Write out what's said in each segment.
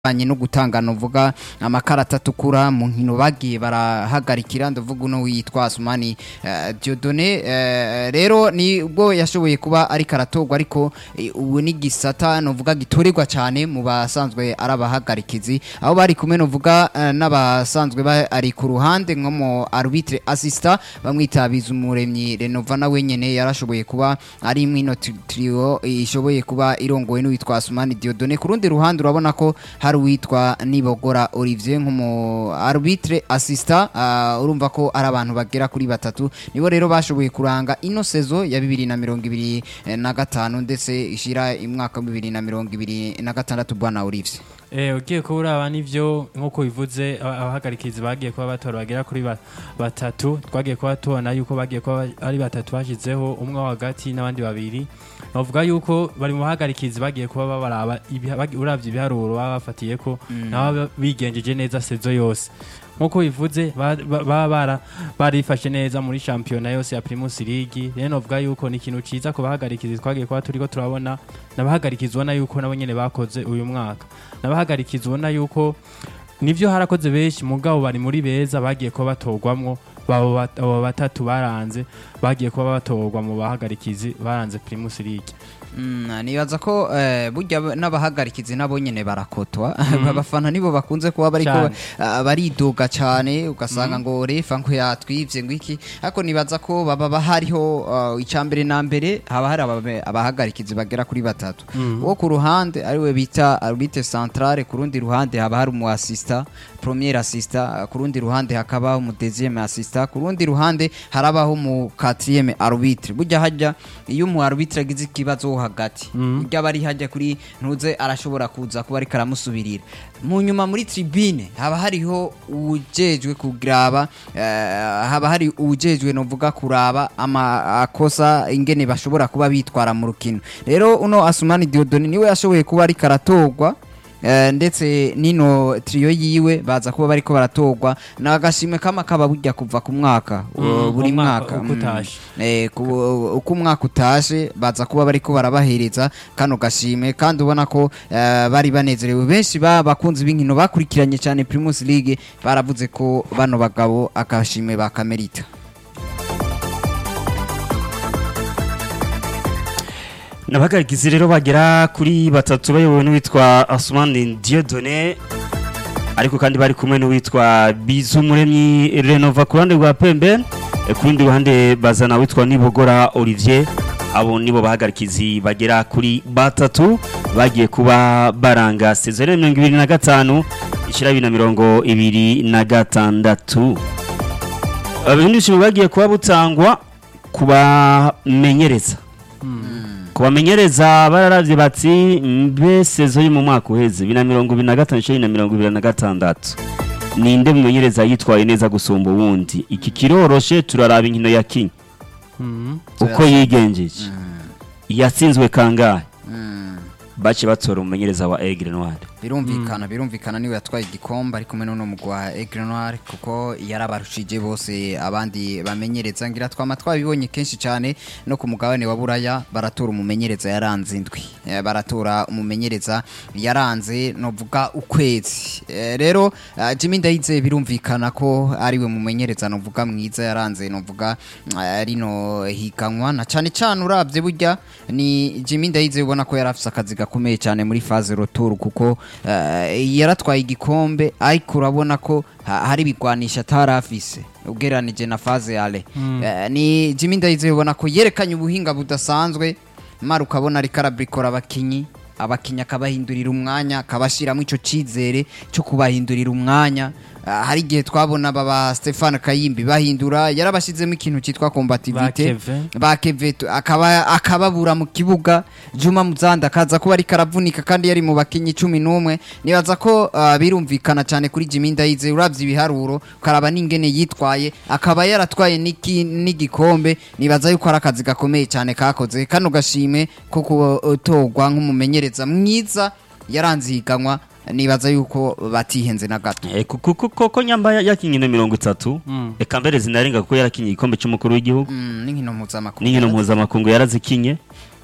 banye no gutanga novuga amakarata atukura mu nkino bagiye barahagarikira ndavuga uno witwa Asumani Dieudonné rero ni ubwo yashoboye kuba ari karatogwa ariko ubu ni gisata novuga gitorerwa cyane mu basanzwe arabahagarikizi aho bari kumwe novuga n'abasanzwe ari ku ruhande nko mu arbitre assistant bamwitabiza umuremyi Renova na wenyene yarashoboye kuba ari mwino trio ishoboye kuba irongowe n'uwitwa Asumani Dieudonné ku rundi ruhande urabona ko hari witwa Nibogora Olivier nk'umu arbitre assistant urumva ko ari abantu bagera kuri batatu nibo rero bashoboye kuranga ino sezo ya 2025 ndetse ishira imwaka 2026 bwana Olivier ugiye kubura nivyo nkuko bivuze abahagarikizi bagiye kuba batora bagera kuri batatu twagiye kuba tubona yuko bagiye kuba ari batatu bashizeho umwe hagati n'abandi babiri bavuga yuko bari mu bahagarikizi bagiye kuba baraba uravye ibiharuro bafatiye ko nabo bigenjeje neza sezo yose nkuko bivuze barifashe neza muri championa yose ya Primus League rero novuga yuko ni ikintu ciza ko bahagarikizi twagiye kuba turiko turabona nabahagarikizi ubona yuko nabo nyene bakoze uyu mwaka nabahagarikizi ubona yuko nivyo harakoze benshi mugabo bari muri beza bagiye kuba batogwamwo babo batatu baranze bagiye kuba batorwa mu bahagarikizi baranze Primus League nibaza ko burya n'abahagarikizi nabo nyene barakotwa abafana nibo bakunze kuba bariko baridoga cyane ugasanga ngo refa ngo yatwivye ngo iki ariko nibaza ko baba bahariho icambere na mbere haba hari abahagarikizi bagera kuri batatu wo ku ruhande ari we bita arbitre centrale ku rundi ruhande haba hari umu assistant premier assistant ku rundi ruhande hakaba mu deuxième assistant ku rundi ruhande harabaho mu quatrième arbitre burya hajya iyo mu arbitre agize ikibazo hagati burya bari hajya kuri ntuze arashobora kuza kuba ari karamusubirira mu nyuma muri tribune haba hariho ujejwe kugraba haba hari ujejwe novuga kuraba amakosa ingene bashobora kuba bitwara mu rukino rero uno Asumani Dieudonné niwe yashoboye kuba ari karatogwa ndetse nino trio yiwe baza kuba bariko baratogwa nagashimwe kama kaba burya kuva ku mwaka buri mwaka uko umwaka utashe baza kuba bariko barabahereza kano gashimwe kandi ubona ko bari banezerewe benshi bakunze b'inkino bakurikiranye cyane Primus League baravuze ko bano bagabo akashimwe bakamerita nabagarikizi rero bagera kuri batatu bayobowe n'uwitwa Asumani Dieudonné ariko kandi bari kumwe n'uwitwa Bizumuremyi Renova ku ruhande rwa Pembe ku rundi ruhande bazana witwa Nibogora Olivier abo nibo bahagarikizi bagera kuri batatu bagiye kuba baranga sezo 2025 ishira 2026 abindishimo bagiye kuba butangwa kubamenyereza kubamenyereza bararavye bati mbe sezo mu mwaka uheze 2025 ninde mumenyereza yitwaye neza gusumba uwundi iki kiroroshe turaraba inkino ya King uko yigenjeje yatsinzwe kangahe bace batora umumenyereza wa Aigle Noir birumvikana niwe yatwaye igikombe ari kumwe n'uno mugwa Aigle Noir kuko yarabarushije bose abandi bamenyereza ngira twabibonye kenshi cyane no ku mugabane wa Buraya baratora umumenyereza yaranze indwi baratora umumenyereza yaranze novuga ukwezi rero Jimmy Ndayize birumvikana ko ari we mumenyereza novuga mwiza yaranze novuga rino higanwa na cyane cyane uravye burya ni Jimmy Ndayize ubona ko yarafise akazi gakomeye cyane muri phase retour kuko yaratwaye igikombe ariko urabona ko hari bigwanisha tarafise ugeranije na phase yale ni Jimmy Ndayize ubona ko yerekanye ubuhinga budasanzwe mara ukabona ari karabrikora abakinyi akabahindurira umwanya akabashiramo ico cizere cyo kubahindurira umwanya hari gihe twabona baba Stefan Kayimbi bahindura yarabashizemo ikintu cyitwa combativité bakeveto akababura mu kibuga Juma Muzanda kaza kuba ari karavunika kandi yari mu bakinyi 11 nibaza ko birumvikana cyane kuri Jimmy Ndayize uravye ibiharuro karaba n'ingene yitwaye akaba yaratwaye n'igikombe nibaza yuko ari akazi gakomeye cyane kakoze kano gashime ko kutogwa nk'umumenyereza mwiza yaranziganwa nibaza yuko batihenze na gato kuko nyamba yakinyine 30 eka mbere zinarenga kuko yarakinye igikombe cy'umukuru w'igihugu n'inkino mpuzamakungu yarazikinye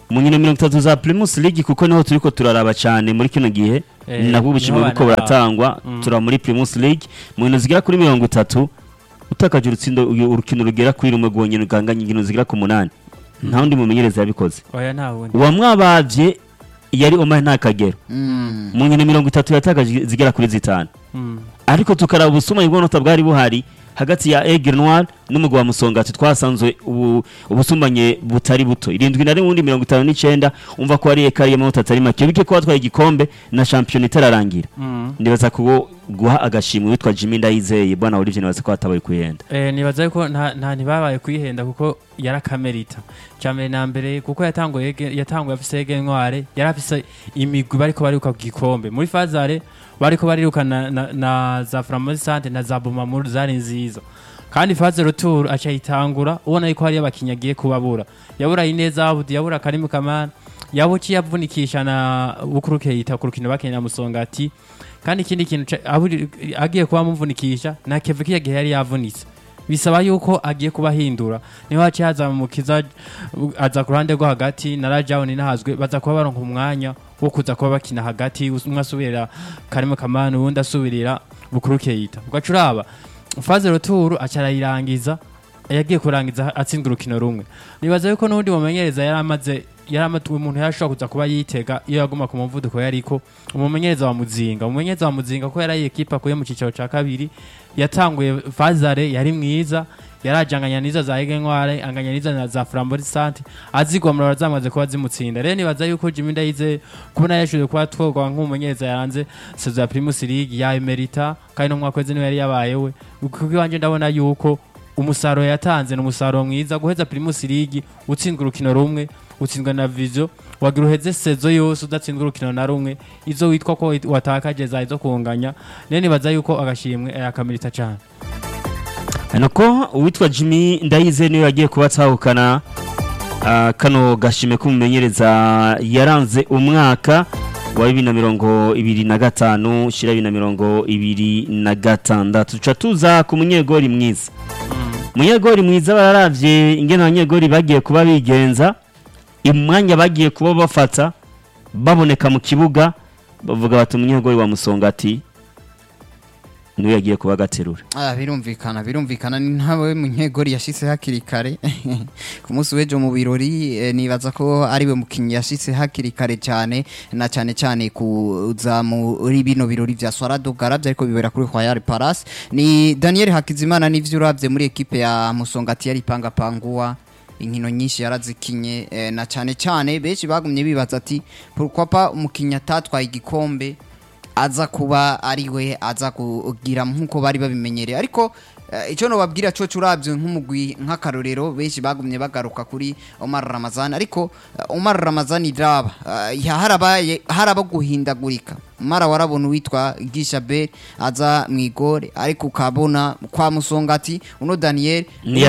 mu nkino 30 za Primus League kuko niho turiko turaraba cyane muri kino gihe nabwo ubushimwe buko buratangwa tura muri Primus League mu nkino zigera kuri 30 utakaje urukino rugera kuri rumwe gonyene uganganye inkino zigera ku 8 nta wundi mumenyereza yabikoze oya nta wundi wamwabavye yari Omar Ntakagero mu nkino 30 yatakaje zigera kuri 5 ariko tukaraba ubusuma bw'onota bwari buhari hagati ya Aigle Noir n'umugwa Musongati twasanzwe ubusumbanye butari buto 7 umva ko ari ekari y'amanota atari make bike ko atwaye igikombe na champion itararangira ndibaza ko guha agashimwe witwa Jimmy Ndayizeye bwana Olivier nibaza ko atabaye kuyenda nibaza ko nta ntibabaye kuyihenda kuko yarakamerita cyane na mbere kuko yatanguye afise Aigle Noir yarafise imigwi bariko bariruka ku gikombe muri fazare bariko barirukana na za Flambeau Centre na za Bumamuru zari nziza kandi faze retour acha itangura ubona yuko hari abakinyagiye kubabura yabura Ineza Abudi yabura Karimu Kamana yabuki yavunikisha na bukuruke yita ku rukino bakenera Musongati kandi ikindi kintu agiye kuba muvunikisha na Keviki yagiye yari yavunitse bisaba yuko agiye kubahindura niho hacaza mu kiza aza ku ruhande rwo hagati na Rajawoni nahazwe baza kuba baronka umwanya wo kuza kuba bakina hagati umwe asubirira Karimu Kamana uwundi asubirira bukuruke yita ugacuraba faze retour acarayirangiza yagiye kurangiza atsinda urukino rumwe nibaza yuko n'undi mumenyereza yaramaze umuntu yashobora kuza kuba yitega iyo yaguma ku muvuduko yariko umumenyereza wa Muzinga ko yari equipe akuye mu cicaro ca kabiri yatanguye fazare yari mwiza yarajanganya nizo za Aigle Noir anganya nizo za Flambeau Centre azigomora zamaze kuba zimutsinda rero nibaza yuko Jimmy Ndayize kubona yashoboye kuba twogwa nk'umumenyereza yaranze saison ya Primus League ya Emerita kandi no mwakweze niwe yari yabayewe kuko iwanje ndabona yuko umusaro yatanze n'umusaro mwiza guheza Primus League utsindwa urukino rumwe utsindwa na Vision wagira uheze sezo yose udatsindwa urukino na rumwe izo witwa ko watakaje za izo kunganya rero nibaza yuko agashimwe yakamirita cyane Anako uwitwa Jimmy Ndayize niwe yagiye kubatahukana kano gashime kumumenyereza yaranze umwaka wa 2025 shira 2026 tuca tuza ku munyegori mwiza bararavye ingene abanyegori bagiye kuba bigenza imwanya bagiye kuba bafata baboneka mu kibuga bavuga bati umunyegori wa Musongati niwe yagiye kuba gaterura birumvikana ni ntawe munyegori yashitse hakiri kare ku munsi w'ejo mu birori nibaza ko ariwe mukinyi yashitse hakiri kare cyane na cyane kuza muri bino birori vya Swarado Garabye ariko bibera kuri Royal Palace ni Daniel Hakizimana n'ivyo uravye muri equipe ya Musongati yari pangua inkino nyinshi yarazikinye na cyane benshi bagumye bibaza ati pourquoi pas umukinyi atatwaye igikombe aza kuba ariwe aza kugira nkuko bari babimenyereye ariko icyo no babwira cyo curabye nk'umugwi nk'akarorero benshi bagumye bagaruka kuri Omar Ramazani ariko Omar Ramazani draba haraba guhindagurika mara warabona witwa Gishabel aza mwigore ariko ukabona kwa Musongati uno Daniel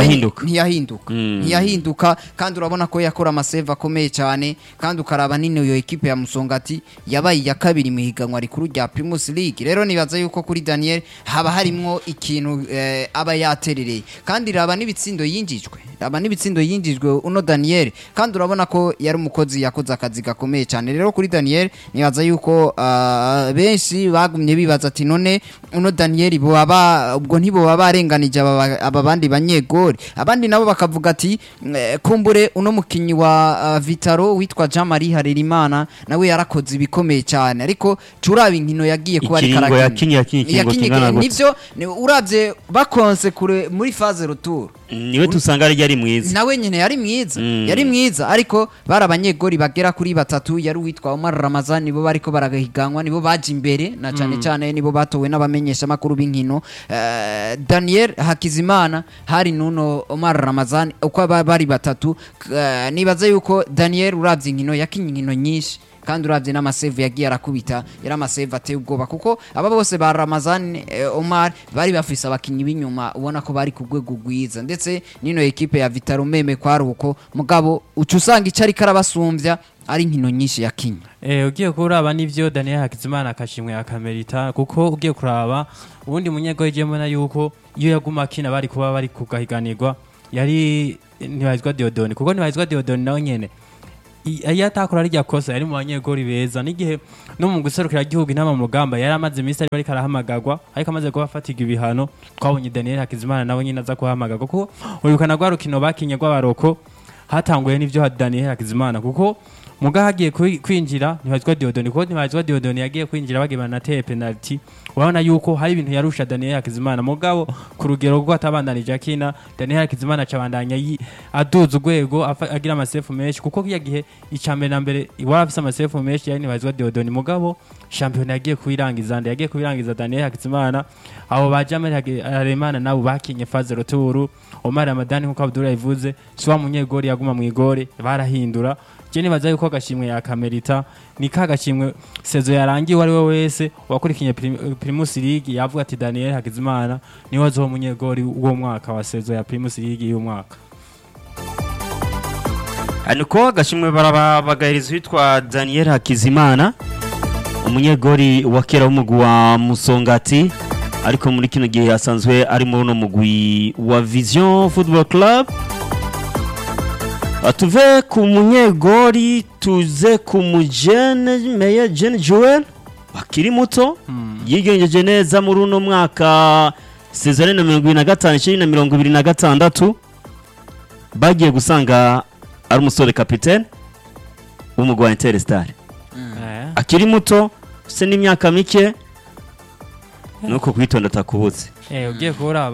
ntiyahinduka kandi urabona ko yakora amasave akomeye cyane kandi ukaraba nini yo equipe ya Musongati yabaye ya kabiri mihiganwa rikuru rya Primus League rero nibaza yuko kuri Daniel haba harimo ikintu aba yaterereye kandi raba nibitsindo yinjijwe uno Daniel kandi urabona ko yari umukozi yakoze akazi gakomeye cyane rero kuri Daniel nibaza yuko benshi bagumye bibaza ati none uno Daniel ubwo ntibo barenganije aba bandi banyegori abandi nabo bakavuga ati kumbure uno mukinyi wa Vitaro witwa Jean Marie Harerimana nawe yarakoze ibikomeye cyane ariko curaba inkino yagiye kuba ari karakina nivyo uravye bakonse kure muri phase retour niwe tusanga ari mwiza nawe nyene yari mwiza ariko barabanyegori bagera kuri batatu yari witwa Omar Ramazani nibo bariko baragahiganwa nibo baje imbere na cyane nibo batowe n'abamenyesha makuru b'inkino Daniel Hakizimana hari nuno Omar Ramazani uko bari batatu nibaza yuko Daniel uravye inkino yakinye inkino nyinshi kandi uravye n'amasave yagiye arakubita yari amasave ateye ubwoba kuko aba bose ba Ramazani Omar bari bafise abakinyi b'inyuma ubona ko bari ku rwego rwiza ndetse nino equipe ya Vitaro meme kwaruko mugabo ucusanga icari karabasumbya ari inkino nyinshi yakinye ugiye kuraba nivyo Daniel Hakizimana akashimwe akamerita kuko ugiye kuraba ubundi munyego jemona yuko iyo yaguma akina bari kuba bari kugahiganirwa yari ntibazwa Diodone kuko ntibazwa Diodone nawe nyene iyo atakora rya kosa yari mu banyegori beza n'igihe no mu guserukira igihugu intama mu rugamba yari amaze iminsi ariko arahamagagwa ariko amaze kuba afatirwa ibihano twabonye Daniel Hakizimana nawe nyine aza kuhamagagwa kuko uribukana rwa rukino bakinye rw'abaroko hatanguye n'ivyo Daniel Hakizimana kuko muga hagiye kwinjira ntibazwa Diodone kuko ntibazwa Diodone yagiye kwinjira bagibana na penalty urabona yuko hari ibintu yarusha Daniel Hakizimana mugabo ku rugero rwo atabandanije akina Daniel Hakizimana acabandanya aduza urwego agira amasefu menshi kuko kiya gihe icambere na mbere warafise amasefu menshi yani ntibazwa Diodone mugabo champion yagiye kubirangiza Daniel Hakizimana abo bajamere Aremana nabo bakinye phase retour Omar Ramadani nkuko Abdullah ivuze swa munyegori yaguma mu igore barahindura Jeni baza yuko gashimwe ya Kamerita ni kagashimwe sezo yarangiye wari we wese wakurikinye Primus League yavuga ati Daniel Hakizimana ni wazo munyegori uwo mwaka wa sezo ya Primus League y'uwo mwaka Anuko gashimwe barabagahiriza witwa Daniel Hakizimana umunyegori wa kera w'umugwi wa Musongati ariko muri kino gihe asanzwe ari muri no mugwi wa Vision Football Club. Tuve ku munyegori tuze ku mujene Meya Jean Joel akiri muto yigenjeje neza muri uno mwaka sezone na 2025-2026 bagiye gusanga ari umusore capitaine w'umugwi wa Interstar akiri muto se n'imyaka mike nuko kwitonda takubutse ugiye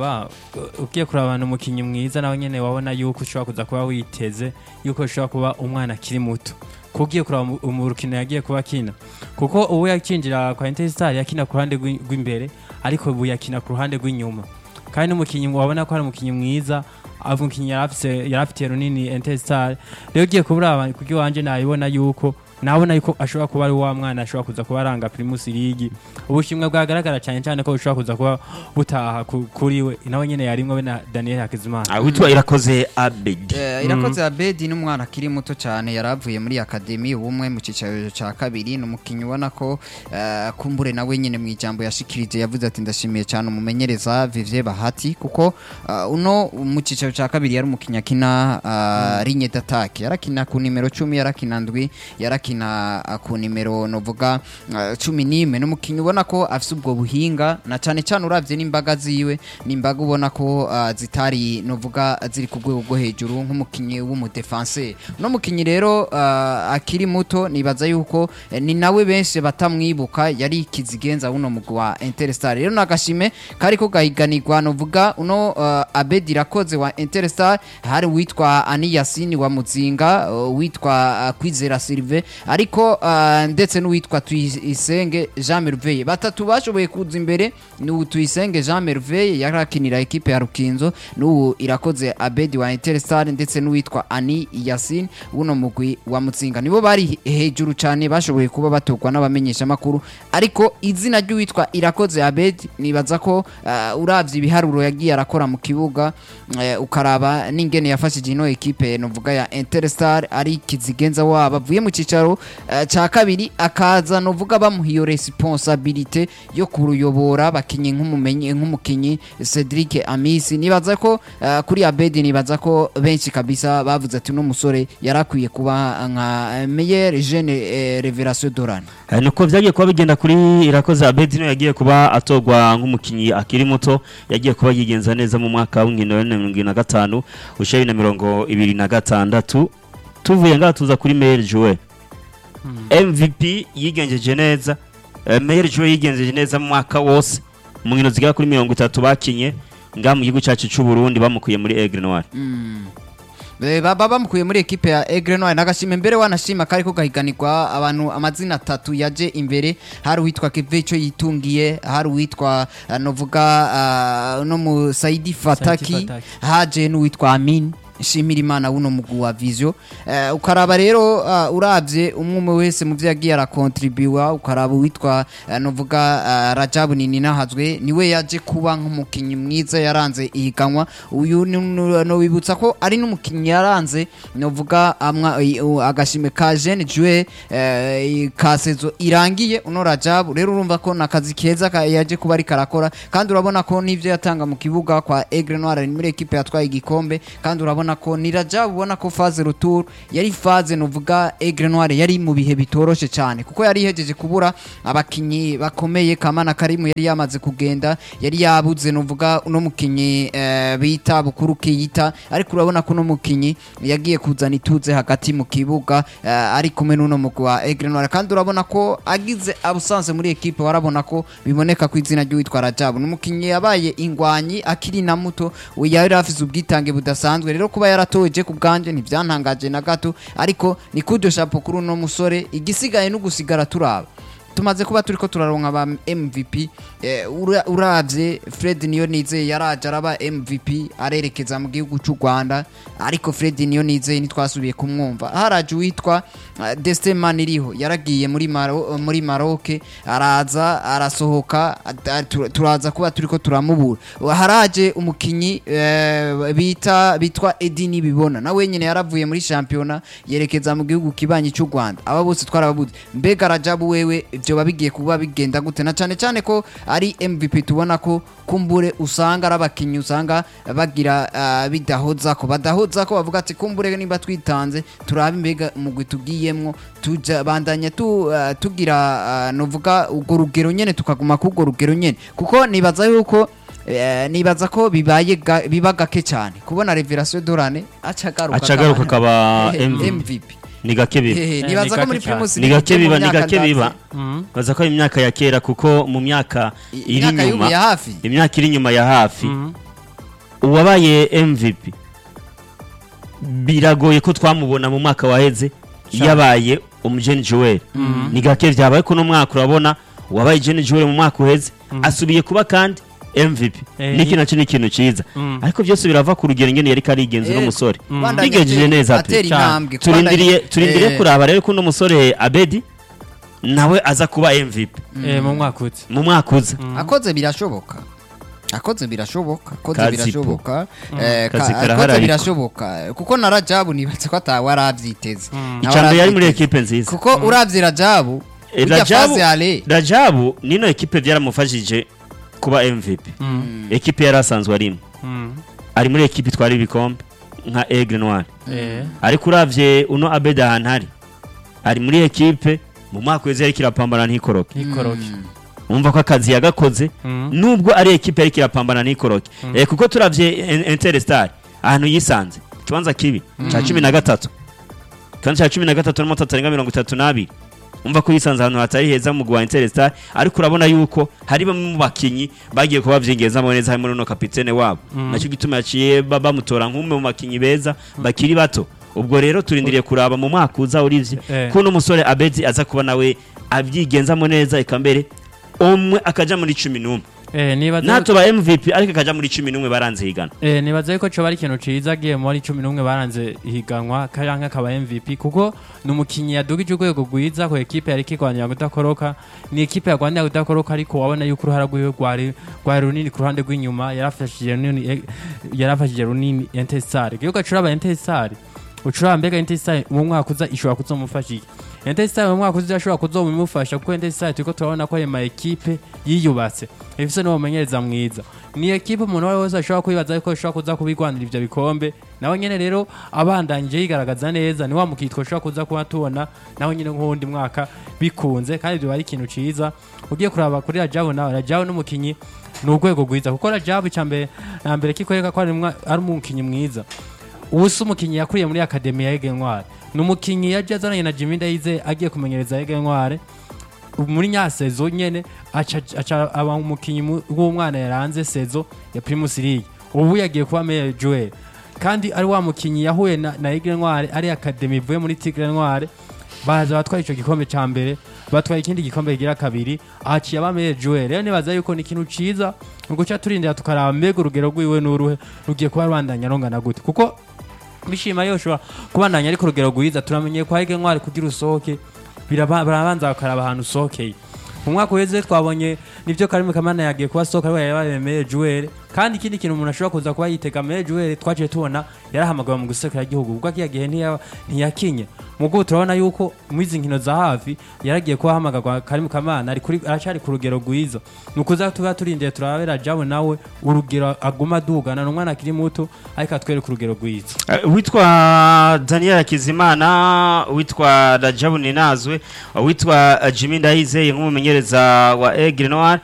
kuraba umukinyi mwiza nawe nyene wabona yuko ushobora kuza kuba witeze yuko ushobora kuba umwana akiri muto kugiye kuraba umurukino yagiye kuba kina kuko ubu yakinjira kwa Interstar yakina ku ruhande rw'imbere ariko ubu yakina ku ruhande rw'inyuma kandi n'umukinyi wabona ko ari umukinyi mwiza umukinyi yarafite runini Interstar rero ugiye kuraba kuko wanje nabibona yuko ashobora kuba ari wa mwana ashobora kuza kuba aranga Primus League ubushimwe bwagaragara cyane ko ushobora kuza kuba butaha kuri we nawe nyene yarimwe na Daniel Hakizimana witwa Irakoze Abedi Irakoze Abedi n'umwana akiri muto cyane yaravuye muri academy ubumwe mu cicaro ca kabiri n'umukinyi ubona ko kumbure nawe nyene mu ijambo yashikirije yavuze ati ndashimiye cyane umumenyereza Vivye Bahati kuko uno mu cicaro ca kabiri yari umukinyi akina ligne d'attaque yarakina ku nimero 10 yarakina ndwi yarakina ku nimero novuga 11 n'umukinyi ubona ko afise ubwo buhinga na cyane uravye n'imbaga ziwe n'imbaga ubona ko zitari novuga ziri ku rwego rwo hejuru nk'umukinyi w'umudefenseur no mukinyi rero akiri muto nibaza yuko ni nawe benshi batamwibuka yari kizigenza uno mugwi wa Interstar rero nagashime kari ko gahiganirwa novuga uno Abedi Irakoze wa Interstar hari witwa Ani Yasini wa Muzinga witwa Kwizera Sylvain ariko ndetse n'uwitwa Tuyisenge Jean Merveille batatu bashoboye kuza imbere n'ubu Tuyisenge Jean Merveille yarakinira equipe ya Rukinzo n'ubu Irakoze Abedi wa Interstar ndetse n'uwitwa Ani Yasin uno mugwi wa Mutsinga nibo bari hejuru cyane bashoboye kuba batogwa n'abamenyesha makuru ariko izina ry'uwitwa Irakoze Abedi nibaza ko uravye ibiharuro yagiye arakora mu kibuga ukaraba n'ingene yafashije ino equipe novuga ya Interstar ari kizigenza waba avuye mu cicaro ca kabiri akaza novuga bamuhiyo responsabilité yo kuruyobora bakinye nk'umukinyi Cedric Amisi nibaza ko kuri Abedi nibaza ko benshi kabisa bavuze ati no musore yarakwiye kuba nka meilleur jeune révélation d'Oran nuko vyagiye kuba bigenda kuri Irakoze Abedi no yagiye kuba atogwa nk'umukinyi akiri muto yagiye kuba yigenza neza mu mwaka w'ingino 2025 ushaye na 2026 tuvuye ngaha tuza kuri meilleur joueur MVP yigenjeje neza meilleur joueur yigenjeje neza mu mwaka wose mu nkino zigera kuri 30 bakinye ngaha mu gihugu cyacu cy'u Burundi bamukuye muri Aigle Noir baba bamukuye muri equipe ya Aigle Noir nagashime mbere wanashima kari ko gahiganirwa abantu amazina 3 yaje imbere hari witwa Kevecho yitungiye hari witwa novuga no mu Saidi Fataki haje n'uwitwa Amin shimira Imana wuno mugwi wa Vision ukaraba rero uravye umwe wese mu vyagiye ara contribuer ukaraba witwa novuga Rajabu nini nahazwe niwe yaje kuba nk'umukinyi mwiza yaranze ihiganwa uyu no wibutsa ko ari n'umukinyi yaranze novuga agashime ka jeune joueur ka saison irangiye uno Rajabu rero urumva ko nakazi keza yaje kuba ari karakora kandi urabona ko nivyo yatanga mu kibuga kwa Aigle Noir muri equipe yatwaye igikombe kandi urabona urabona ko ni Rajab ubona ko phase retour yari phase novuga Aigle Noir yari mu bihe bitoroshe cyane kuko yari ihejeje kubura abakinyi bakomeye Kamana Karimu yari yamaze kugenda yari yabuze novuga uno mukinyi bita Bukuru Kiyita ariko urabona ko no mukinyi yagiye kuzana ituze hagati mu kibuga ari kumwe n'uno mugwi wa Aigle Noir kandi urabona ko agize abusanze muri equipe warabona ko biboneka ko izina ry'uwitwa Rajab n'umukinyi yabaye ingwanyi akiri na muto yari afise ubwitange budasanzwe rero kuba yaratoje ku bwanje ntivyantangaje na gato ariko ni kudo chapeau kuri uno musore igisigaye no gusigara turaba tumaze kuba turiko turaronka ba MVP uravye Fred Niyonize yaraje araba MVP arerekeza mu gihugu cy'u Rwanda ariko Fred Niyonize nitwasubiye kumwumva haraje witwa Destin Maniriho yaragiye muri Maroc araza arasohoka turaza kuba turiko turamubura haraje umukinyi bitwa Edini Bibona nawe nyene yaravuye muri championnat yerekeza mu gihugu kibanyi cy'u Rwanda aba bose twarababuze mbega Rajab wewe byo babigiye kuba bigenda gute na cyane ko ari MVP tubona ko kumbure usanga arabakinyi usanga bagira bidahoza ko bavuga ati kumbure nimba twitanze turabe mbega mugwi tugiyemwo tuja bandanya tugira novuga ugo rugero nyene tukaguma ku ugo rugero nyene kuko nibaza ko biba gake cyane kubona Revelation Dorane acagaruka kaba MVP ni gake biba nibaza ko muri Primus ni gake biba baza ko imyaka ya kera kuko mu myaka iri nyuma imyaka iri nyuma ya hafi uwabaye MVP biragoye ko twamubona mu mwaka waheze yabaye umujeni Joel ni gake byabaye ko no mwaka urabona uwabaye Jeni Joel mu mwaka uheze asubiye kuba kandi MVP niki naco ni kintu ciza ariko byose birava ku rugero ngene yari karigenza no musore bigejeje neza pe turindiriye kuraba rero ko no musore Abedi nawe aza kuba MVP mu mwaka uza akoze birashoboka kuko na Rajab nibatse ko atawe aravyiteze icambe yari muri equipe nziza kuko uravye Rajab nino equipe byaramufashije kuba MVP equipe yarasanzwe arimo ari muri equipe twari ibikombe nka Aigle Noir ariko uravye uno Abeda hantari ari muri equipe mu mwaka weze yari kirapambana n'ikoroke umva ko akazi yagakoze nubwo ari equipe yari kirapambana n'ikoroke kuko turavye Interstar ahantu yisanze kibanza kibi cha 13 kandi cha 13 n'amatatu arenga 32 umva ko yisanze ahantu hatari heza mu gwa Interstar ariko urabona yuko hari bamwe mu bakinyi bagiye kuba vyingeza mo neza harimo no kapitene wabo nacyo gituma yaciye bamutora nk'umwe mu bakinyi beza bakiri bato ubwo rero turindiriye kuraba mu mwaka uza urivye kuno musore Abedi aza kuba nawe abyigenzamo neza ikambere umwe akaja muri 11 nato ba MVP ariko akaja muri 11 baranze higana nibaza yuko cyo bari kintu ciza agiye muri 11 baranze higanwa kayanka kaba MVP kuko numukinyi yadugije urwego rwiza ko equipe yari kigwanira gudakoroka ni equipe yagwanira gudakoroka ariko wabona yuko uruhara rwiwe rwari runini ku ruhande rw'inyuma yarafashije runini Interstar gihugu acuraba Interstar ucuraba mbega Interstar mu mwaka uza ishobora kuzomufashika Interstar mu mwaka uza ashobora kuzomufasha kuko Interstar turiko turabona ko ari ma equipe yiyubatse ifise no mumenyereza mwiza ni equipe umuntu wese ashobora kwibaza ko ashobora kuza kubigwanira ivyo bikombe nawe nyene rero abandanje yigaragaza neza ni wa mukitwa ashobora kuza kuba tubona nawe nyene nk'undi mwaka bikunze kandi byo bari ikintu ciza ugiye kuraba kuri Rajab nawe Rajab n'umukinyi n'urwego rwiza kuko Rajab cyambere nambere kikoreka ko ari umukinyi mwiza ubuso umukinyi yakuriye muri Academy ya Aigle Noir n'umukinyi yajazanye na Jimmy Ndaize agiye kumenyereza Aigle Noir muri nya sezo nyene aca aba umukinyi w'umwana yaranze sezo ya Primus League ubu yagiye kuba meilleur joueur kandi ari wa mukinyi yahuye na Aigle Noir ari Academy vuye muri Tigre Noir baza batwara ico gikombe ca mbere batwara ikindi gikombe kigira kabiri aciye aba meilleur joueur rero nibaza yuko ni kintu ciza nguca turindira tukaraba mbega urugero rwiwe n'uruhe rugiye kuba rwandanya rongana gute kuko bishima yoshobora kubandanya ariko urugero rwiza turamenye ko Aigle Noir kugira usohoke barabanza bakaraba ahantu usohokeye umwaka uheze twabonye nivyo Karim Kamana yagiye kuba soka ariwe yabaye joueur kandi ikindi kintu umuntu ashobora kuza kuba yitega joueur twaje tubona yarahamagawe mu gusekera igihugu ubwo kiyagiye ntiyakinye mugo turabona yuko mwizi nkino za hafi yaragiye kuba hamagarwa Karim Kamana aracari ku rugero rwiza nukuza tuba turindiye turabera Jabo nawe urugero aguma dugana n'umwana akiri muto ariko atwere ku rugero rwiza witwa Daniel Kizimana witwa Rajabu Ninazwe witwa Jimmy Ndayizeye nk'umumenyereza wa Aigle Noir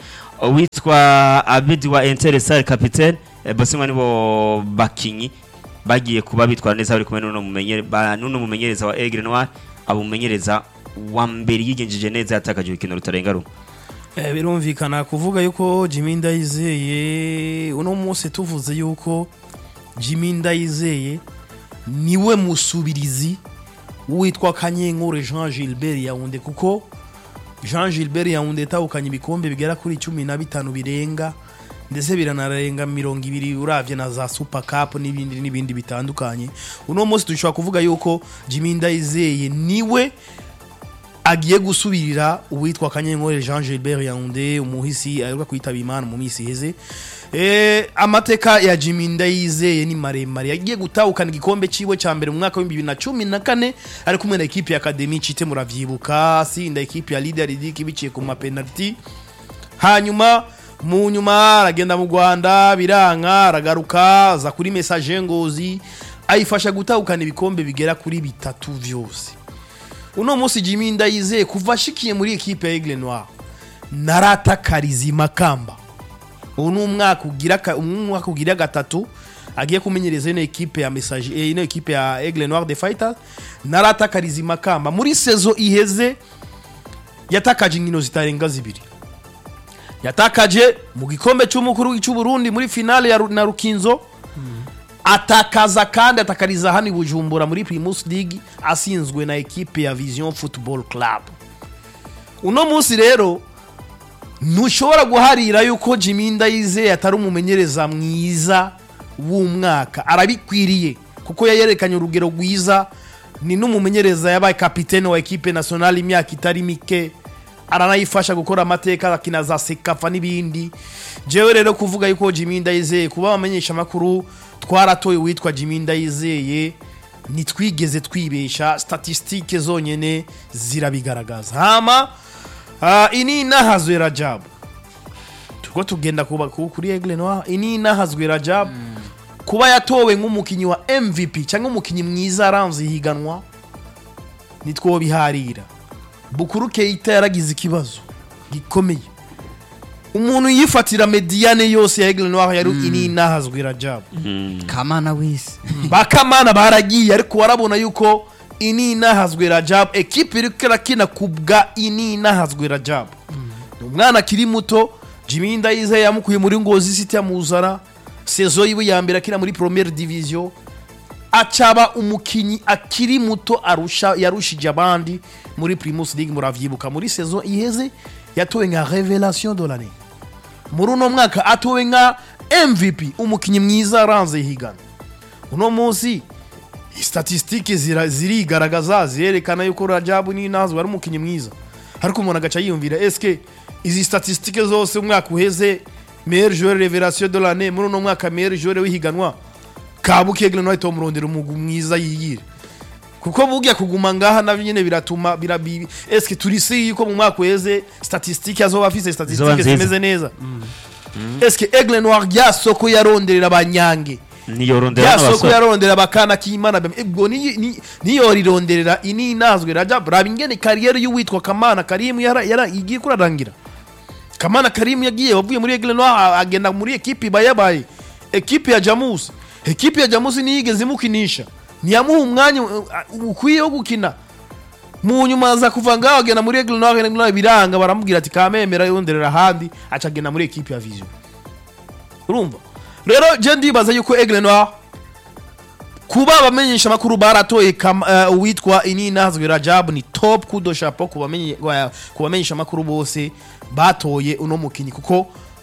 witwa Abedi wa Interstar capitaine bose nibo bakinyi bagiye kuba bitwara neza bari kumwe n'uno mumenyereza wa Aigle Noir abumenyereza wa mbere yigenjeje neza yatakaje ikintu rutarenga rumwe birumvikana kuvuga yuko Jimmy Ndayizeye uno munsi tuvuze yuko Jimmy Ndayizeye niwe musubirizi witwa Kanyenkore Jean Gilbert Yaounde kuko Jean Gilbert Yaounde tawukanye ibikombe bigera kuri 15 birenga ndetse biranarenga 200 uravye na za Super Cup n'ibindi bitandukanye uno munsi dushobora kuvuga yuko Jimmy Ndayizeye niwe agiye gusubirira uwitwa Kanyenkore Jean Gilbert Yaounde umuhisi aheruka kwitaba Imana mu misi heze amateka ya Jimmy Ndayizeye ni maremare yagiye gutahukana igikombe ciwe ca mbere mu mwaka wa 2014 ari kumwe na equipe ya Academy cite muravyibuka sinda equipe ya Leader League biciye ku ma penalty hanyuma mu nyuma aragenda mu Rwanda biranka aragaruka za kuri Message Ngozi ayifasha gutahukana ibikombe bigera kuri 3 vyose uno munsi Jimmy Ndayizeye kuva shikiye muri equipe ya Aigle Noir naratakariza makamba uno umwaka ugira gatatu agiye kumenyereza ino equipe ya Message ino equipe ya Aigle Noir de Fighters naratakariza makamba muri saison iheze yatakaje inkino zitarenga zibiri yatakaje mu gikombe cy'umukuru w'ic'u Burundi muri finale ya na Rukinzo atakaza kandi atakariza hani Bujumbura muri Primus League asinzwe na equipe ya Vision Football Club uno munsi rero nushobora guharira yuko Jimmy Ndayizeye atari umumenyereza mwiza w'umwaka arabikwiriye kuko yayerekanye urugero rwiza ni n'umumenyereza yabaye capitaine wa equipe nationale imyaka itari mike aranayifasha gukora amateka akinaza sekafa n'ibindi jewe rero kuvuga yuko Jimmy Ndayizeye kuba bamenyesha makuru twaratoye witwa Jimmy Ndayizeye nitwigeze twibesha statistique zonyene zirabigaragaza hama ini nahazwe Rajab tuko tugenda kuba kuri Aigle Noir ini nahazwe Rajab kuba yatowe nk'umukinyi wa MVP cyangwa umukinyi mwiza aranze higanwa nitwo biharira Bukuru Keita yaragize ikibazo gikomeye umuntu yifatira mediane yose ya Aigle Noir yari ini nahazwe Rajab Kamana wese bakamana baragiye ariko warabona yuko ini nahazwe Rajab equipe irikira kina kubwa ini nahazwe Rajab umwana kiri muto Jimmy Ndayizeye yamukuye muri Ngozi City ya Muzara saison yiwe ya mbere akina muri Première Division acaba umukinyi akiri muto yarushije abandi muri Primus League muravyibuka muri saison iheze yatowe nka révélation de l'année muri uno mwaka atowe nka MVP umukinyi mwiza aranze higana uno munsi statistique zirigaragaza zirerekana yuko Rajabu ni nazwe ari umukinyi mwiza ariko umuntu agaca yiyumvira eske izi statistique zose umwaka uheze meilleur joueur révélation de l'année muri uno mwaka meilleur joueur w'ihiganwa kabuke Aigle Noir tomurondera umugu mwiza yiyire kuko bugiye kuguma ngaha navyo nyene biratuma birabibi eske turisi yuko mu mwaka uheze statistique azoba afise statistique zimeze neza eske Aigle Noir yasoko yaronderera abanyange niyorondera n'abasoko yarondera bakana k'Imana ebwo niyo rironderera ini nazwe Rajab rabingene carrière y'uwitwa Kamana Karim yara igiye kurarangira Kamana Karim yagiye wavuye muri Aigle Noir agenda muri equipe bayabaye equipe ya Jamus equipe ya Jamus niyigeze mukinisha niyamuha umwanya ukwiye wo gukina mu nyuma za kuva ngaho agenda muri Aigle Noir biranga baramubwira ati kamemera yonderera handi acagenda muri equipe ya Vision urumva rero je ndibaza yuko Aigle Noir kuba bamenyesha makuru baratoye uwitwa ini nazwe Rajab ni top kudo chapeau kubamenyesha makuru bose batoye uno mukinyi kuko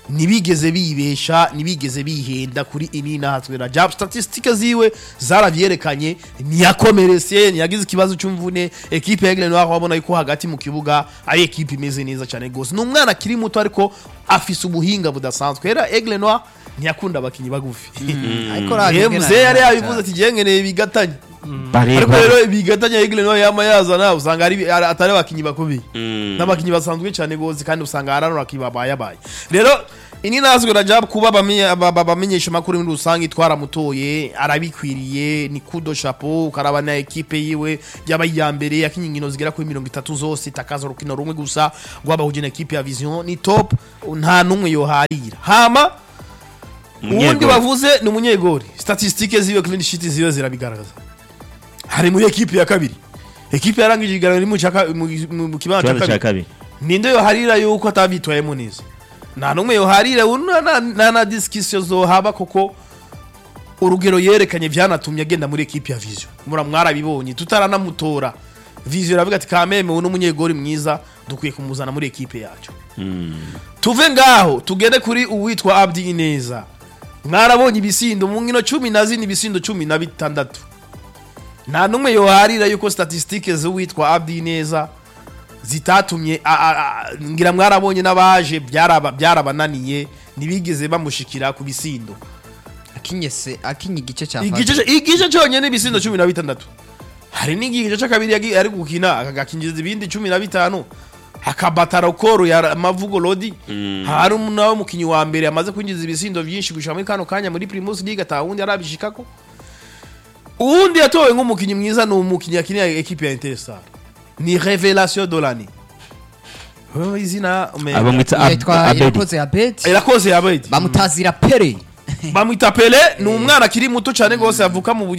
nibigeze bibesha nibigeze bihenda kuri Inina Hatswe Rajab. Statistique ziwe zaravyerekanye, niyakomerese, niyagize ikibazo cy'umvune. Equipe ya Aigle Noir wabona yuko hagati mu kibuga ari equipe imeze neza cyane gose. N'umwana kiri muto ariko afise ubuhinga budasanzwe. Era Aigle Noir ntiyakunda abakinyi bagufi. ariko Mzee yari yabivuze ati jengeneye bigatanye. Ariko rero bigatanye Aigle Noir yama yazana usanga ari atari abakinyi bakubi. N'abakinyi basanzwe cyane gose kandi usanga aranura kibabaye. Rero Inina Hatswe Rajab kuba bamenyesha makuru muri rusangi twaramutoye arabikwiriye, ni kudo chapeau. Ukaraba na equipe yiwe yaba ya mbere yakinyingino zigera kuri 30 zose takaza rukino rumwe gusa rwabahuje na equipe ya Vision, ni top, nta numwe yoharira. Hama ubundi bavuze ni umunyegori, statistique ziwe clean sheet ziwe zirabigaragaza. Hari muri equipe ya kabiri, equipe yarangije igaragara mu kibanza cya kabiri, ninde yoharira yuko atabitwayemo neza? Nta numwe yoharira. Na discussion zo haba koko urugero yerekanye byanatumye agenda muri equipe ya Vision. Mwarabibonye tutaranamutora, Vision aravuga ati kameme uno munyegori mwiza dukwiye kumuzana muri equipe yacu. Tuve ngaho tugende kuri uwitwa Abdi Ineza. Mwarabonye ibisindo mu nkino 10 ibisindo 16. Nta numwe yoharira yuko statistique zo witwa Abdi Ineza zitatumye ngira mwarabonye n'abaje byarabananiye nibigeze bamushikira ku bisindo. Akinye igice cya igice cyonyene ibisindo 16. Hari n'igice cya kabiri ari gukina agakinjiza ibindi 15, akabatara koro ya Mavugo Lodi. Hari umuntu mukinyi wa mbere amaze kwinjiza ibisindo byinshi gushaka muri kano kanya muri Primus League atawundi arabishikako. Uwundi yatowe nk'umukinyi mwiza no umukinyi yakiniye equipe ya Interstar, ni révélation de l'année. Izina Irakoze Abedi bamutazira Pele. Bamwita Pele, ni umwana akiri muto cyane gose avuka mu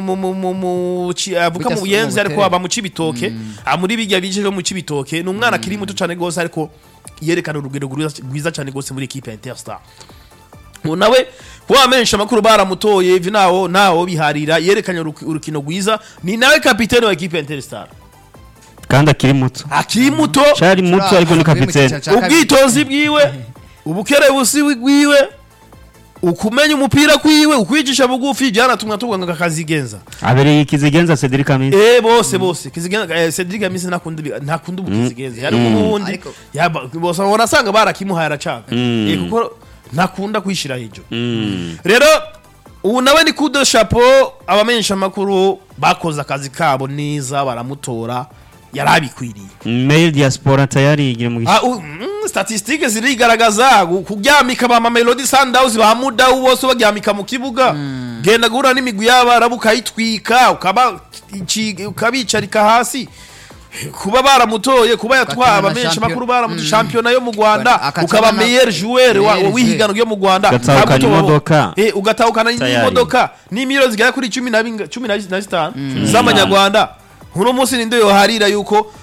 Buyenzi ariko aba mu Cibitoke, muri bijya bije mu Cibitoke. Ni umwana akiri muto cyane gose ariko yerekana urugero rwiza cyane gose muri equipe ya Interstar. Nawe wamenyesha makuru baramutoye ivi nawo biharira, yerekanye urukino rwiza, ni nawe kapiteni wa equipe ya Interstar. Kandi akiri muto cyari muto ariko ni kapiteni. Ubwitonzi bwiwe, ubukerebusi bwiwe, ukumenya umupira kwiwe, ukwigisha bugufi byanatumwa tubwanga akazigenza. Abereye Kizigenza Cedric Amisi. Bose Kizigenza Cedric Amisi ntakunda ubukizigenza. Yari ubundi bose wanasanga barakimuhaye aracaka. Kuko ntakunda kwishira hejuru. Rero ubu nawe ni kudo chapeau, abamenyesha makuru bakoze akazi kabo neza baramutora, yarabikwiriye. Mail diaspora tayari igire mu statistique zirigaragaza kuryamika ba Melody Sundowns ba Muda bose baryamika mu kibuga. Genda gura n'imigwi y'abarabuka yitwika ukabicarika hasi. Kuba baramutoye, kuba yatwara abamenyesha makuru baramutoye championnat yo mu Rwanda, ukaba meilleur joueur wihigano yo mu Rwanda, ugatahukana n'imodoka n'imiro zigera kuri 15 z'amanyarwanda. Uno munsi ninde yoharira yuko